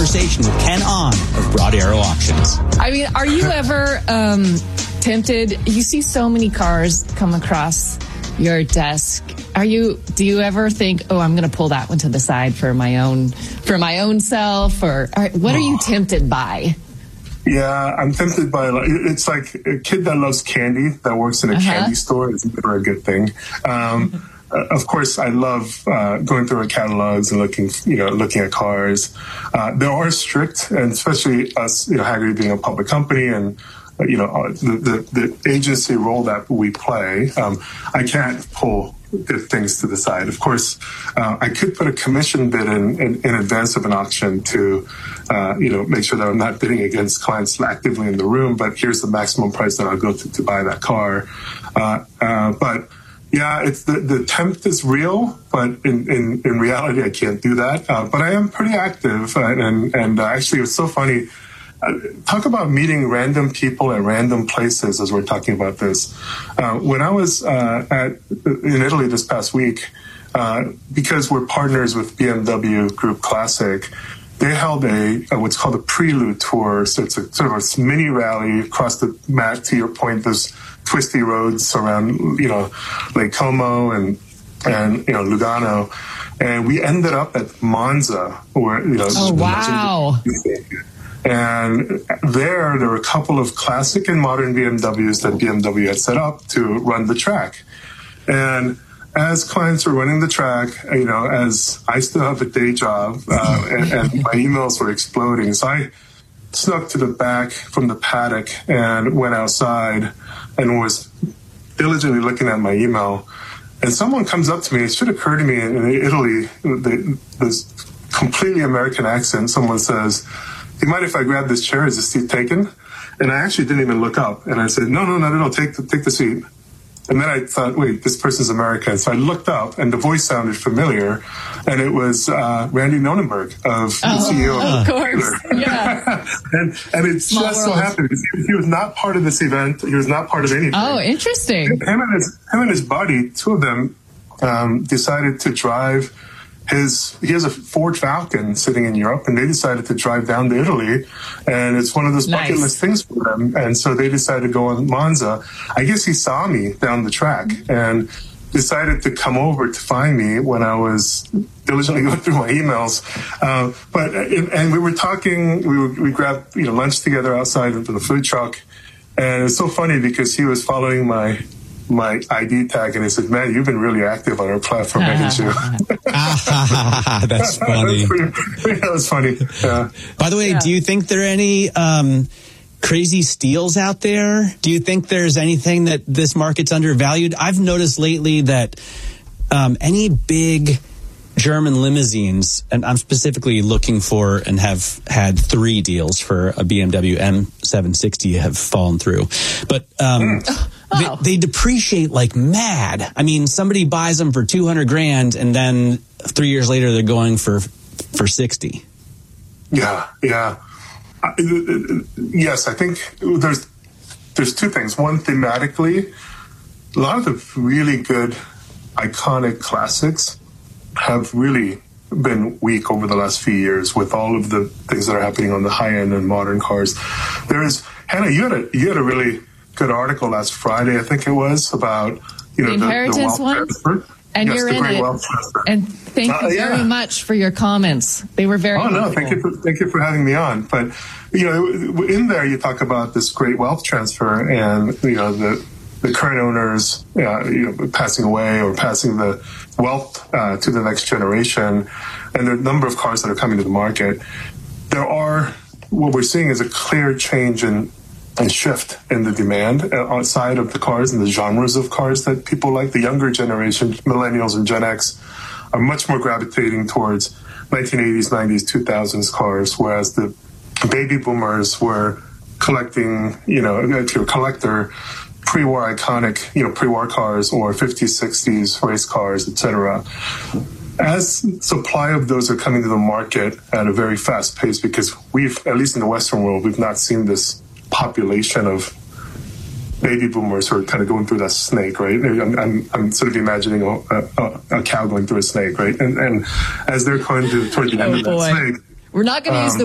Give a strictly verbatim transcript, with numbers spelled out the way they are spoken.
conversation with Ken On of Broad Arrow Auctions. I mean, are you ever um, tempted? You see so many cars come across your desk. Are you? Do you ever think, "Oh, I'm going to pull that one to the side for my own, for my own self"? Or, or what are you tempted by? Yeah, I'm tempted by, it's like a kid that loves candy that works in a uh-huh. candy store is never a good thing. Um, of course, I love uh, going through our catalogs and looking, you know, looking at cars. Uh, there are strict, and especially us, you know, Hagerty being a public company and, uh, you know, the, the, the agency role that we play, um, I can't pull good things to the side. Of course, uh, I could put a commission bid in, in, in advance of an auction to, uh, you know, make sure that I'm not bidding against clients actively in the room, but here's the maximum price that I'll go to, to buy that car. Uh, uh, but yeah, it's the, the tempt is real, but in, in, in reality, I can't do that. Uh, but I am pretty active. Uh, and, and uh, actually, it's so funny. Uh, talk about meeting random people at random places as we're talking about this. Uh, when I was uh, at in Italy this past week, uh, because we're partners with B M W Group Classic, they held a, a what's called a prelude tour. So it's a sort of a mini rally across the map. To your point, there's twisty roads around, you know, Lake Como and and you know Lugano, and we ended up at Monza, where you know. Oh wow. And there, there were a couple of classic and modern B M Ws that B M W had set up to run the track. And as clients were running the track, you know, as I still have a day job, uh, and, and my emails were exploding. So I snuck to the back from the paddock and went outside and was diligently looking at my email. And someone comes up to me. It should occur to me in, in Italy, the, this completely American accent. Someone says, "Do you mind if I grab this chair? Is this seat taken?" And I actually didn't even look up. And I said, no, no, no, no, no, take the, take the seat. And then I thought, wait, this person's American. So I looked up, and the voice sounded familiar. And it was uh, Randy Nonenberg of oh, the C E O of of course, yeah. and and it Small just world. so happened because he, he was not part of this event. He was not part of anything. Oh, interesting. Him and his, him and his buddy, two of them, um, decided to drive His he has a Ford Falcon sitting in Europe, and they decided to drive down to Italy, and it's one of those bucket Nice. list things for them. And so they decided to go on Monza. I guess he saw me down the track and decided to come over to find me when I was diligently going through my emails. Uh, but and we were talking. We were, we grabbed you know lunch together outside of the food truck, and it's so funny because he was following my. my I D tag, and he said, "Man, you've been really active on our platform, haven't you?" That's funny. That was pretty, that was funny. Yeah. By the way, yeah. do you think there are any um, crazy steals out there? Do you think there's anything that this market's undervalued? I've noticed lately that um, any big German limousines, and I'm specifically looking for and have had three deals for a B M W M seven sixty have fallen through. But um, oh. they, they depreciate like mad. I mean, somebody buys them for two hundred grand, and then three years later they're going for for sixty. Yeah, yeah. Uh, yes, I think there's there's two things. One, thematically, a lot of the really good, iconic classics have really been weak over the last few years with all of the things that are happening on the high end and modern cars. There is, Hannah, you had a you had a really good article last Friday, I think it was, about you know the inheritance the, the wealth one, transfer. and yes, you're the in great it. Wealth transfer. And thank uh, you yeah. very much for your comments. They were very. Oh no, helpful. thank you for thank you for having me on. But you know, in there you talk about this great wealth transfer and you know the. the current owners, uh, you know, passing away or passing the wealth uh, to the next generation, and the number of cars that are coming to the market. There are, what we're seeing is a clear change in and shift in the demand outside of the cars and the genres of cars that people like. The younger generation, millennials and Gen X, are much more gravitating towards nineteen eighties, nineties, two thousands cars, whereas the baby boomers were collecting, you know, if you're a collector, pre-war iconic, you know, pre-war cars or fifties, sixties race cars, et cetera. As supply of those are coming to the market at a very fast pace, because we've, at least in the Western world, we've not seen this population of baby boomers who are kind of going through that snake, right? I'm, I'm, I'm sort of imagining a, a, a cow going through a snake, right? And, and as they're going to, toward the end oh, of that boy. snake, we're not going to um, use the